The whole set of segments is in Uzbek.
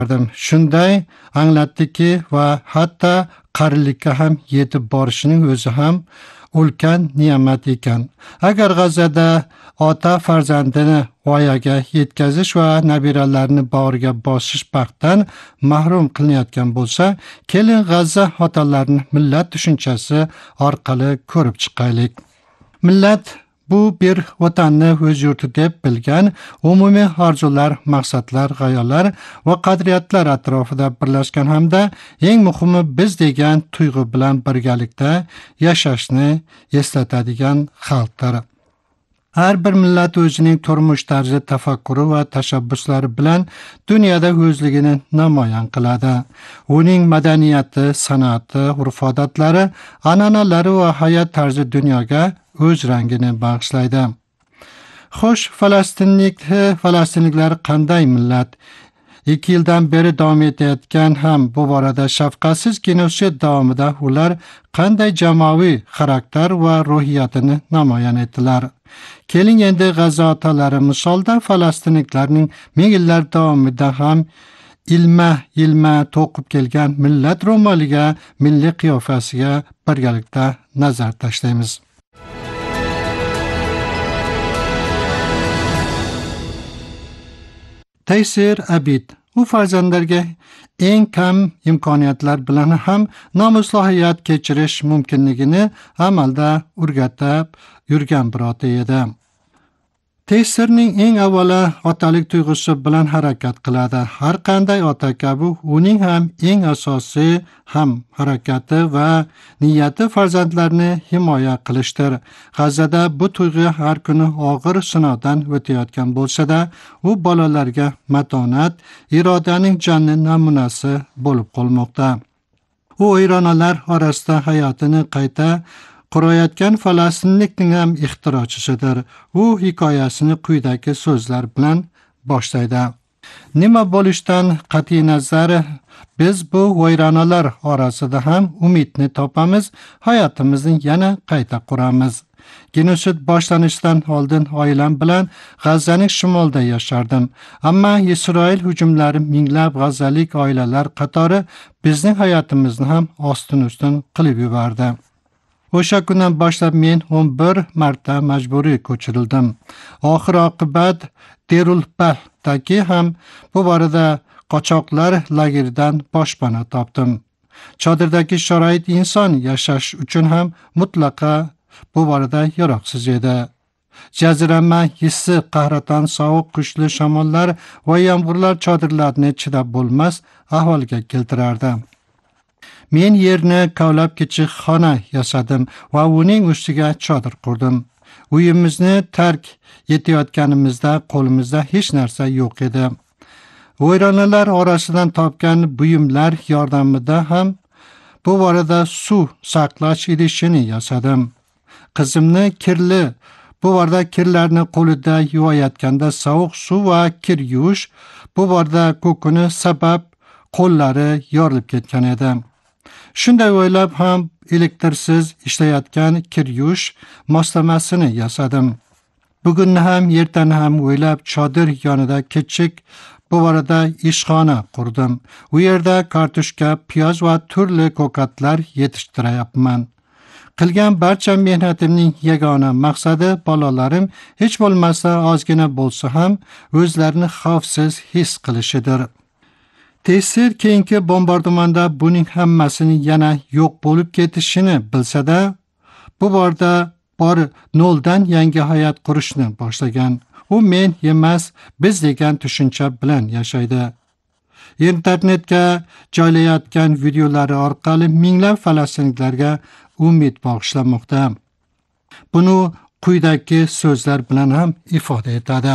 Shunday anglatdiki va hatto qarilikka ham yetib borishining o'zi ham ulkan ne'mat ekan. Agar G'azada ota farzandini voyaga yetkazish va nabiralarini bag'riga bosish baxtdan mahrum qilinayotgan bo'lsa, keling G'azza otalarini millat tushunchasi orqali ko'rib chiqaylik. Millat bu bir vatanni o'z yurti deb bilgan umumiy orzular, maqsadlar, g'oyalar va qadriyatlar atrofida birlashgan hamda eng muhimi biz degan tuyg'u bilan birgalikda yashashni eslatadigan xalqdir. Har bir millat o'zining turmush tarzi, tafakkuri va tashabbuslari bilan dunyoda o'zligini namoyon qiladi. Uning madaniyati, san'ati, urf-odatlari, an'analari va hayot tarzi dunyoga o'z rangini bag'ishlaydi. Xo'sh, falastinliklar qanday millat? 2 yildan beri davom etayotgan ham bu borada shafqatsiz genosid davomida ular qanday jamoaviy xarakter va ruhiyatini namoyon etdilar. Keling endi G'azza otalari misolda falastinliklarning ming yillar davomida ham ilma to'qib kelgan millat ro'moliga, milliy qiyofasiga birgalikda nazar tashlaymiz. Taysir Abid u farzandlarga eng kam imkoniyatlar bilan ham nomusli hayot kechirish mumkinligini amalda o'rgatib yurgan bir ota edi. Taysirning eng avvalo otalik tuyg'usi bilan harakat qiladi. Har qanday ota kabi uning ham eng asosiy ham harakati va niyati farzandlarni himoya qilishdir. G'azzada bu tuyg'u har kuni og'ir sinovdan o'tayotgan bo'lsa-da, u bolalarga matonat, irodaning jonli namunasi bo'lib qolmoqda. U vayronalar orasida hayotini qayta qurayotgan falastinlikning ham ixtirochisidir. U hikoyasini quyidagi so'zlar bilan boshlaydi. Nima bo'lishidan qat'iy nazar, biz bu vayronalar orasida ham umidni topamiz, hayotimizni yana qayta quramiz. Genosid boshlanishidan oldin oilam bilan G'azzaning shimolida yashardim. Ammo Isroil hujumlari minglab g'azzalik oilalar qatori bizning hayotimizni ham ostin-ustin qilib yubordi. O'sha kundan boshlab men 11 marta majburiy ko'chirildim. Oxir-oqibat Derulbaldagi ham bu borada qochoqlar lageridan boshpana topdim. Chodirdagi sharoit inson yashash uchun ham mutlaqo bu borada yaroqsiz edi. Jazirama, issiq, qahraton, sovuq, kuchli shamollar va yomg'irlar chodirlarni chidab bo'lmas ahvolga keltirardi. Men yerni kavlab kichik xona yasadim va uning ustiga chodir qurdim. Uyimizni tark etayotganimizda qo'limizda hech narsa yo'q edi. Vayronalar orasidan topgan buyumlar yordamida ham bu borada suv saqlash idishini yasadim. Qizimni bu borada kirlarni qo'lida yuvayotganda sovuq suv va kir yuvish bu borada ko'kuni sabab qo'llari yorilib ketgan edi. Shunday o'ylab ham elektrsiz ishlayotgan kir yuvish moslamasini yasadim. Bugunni ham ertani ham o'ylab chodir yonida kichik bu borada ishxona qurdim. U yerda kartoshka, piyoz va turli ko'katlar yetishtirayapman. Qilgan barcha mehnatimning yagona maqsadi bolalarim hech bo'lmasa ozgina bo'lsa ham o'zlarini xavfsiz his qilishidir. Taysir keyingi bombardimonda buning hammasini yana yo'q bo'lib ketishini bilsa-da, bu borda noldan yangi hayot qurishni boshlagan. U men emas, biz degan tushuncha bilan yashaydi. Internetga joylayotgan videolari orqali minglab falastinliklarga umid bag'ishlamoqda. Buni quyidagi so'zlar bilan ham ifoda etadi.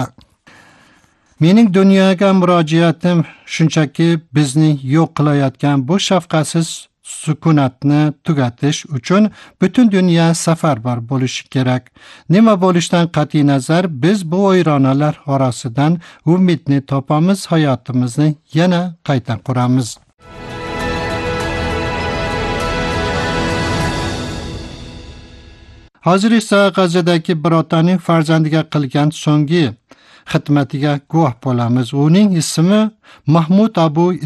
Mening dunyoga murojaatim shunchaki bizni yo'q qilayotgan bu shafqatsiz sukunatni tugatish uchun butun dunyo safarbar bo'lishi kerak. Nima bo'lishidan qat'iy nazar, biz bu vayronalar orasidan umidni topamiz, hayotimizni yana qayta quramiz. Hozir esa G'azzadagi bir otaning farzandiga qilgan so'nggi xizmatiga guvoh bo'lamiz. Uning ismi Mahmud Abu